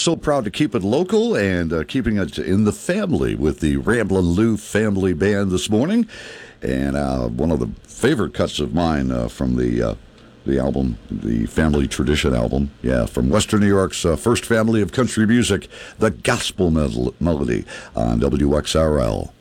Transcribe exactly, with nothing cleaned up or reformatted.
so proud to keep it local and uh, keeping it in the family with the Ramblin' Lou Family Band this morning. And uh, one of the favorite cuts of mine uh, from the uh, the album, the Family Tradition album, yeah, from Western New York's uh, first family of country music, the Gospel Melody on W X R L.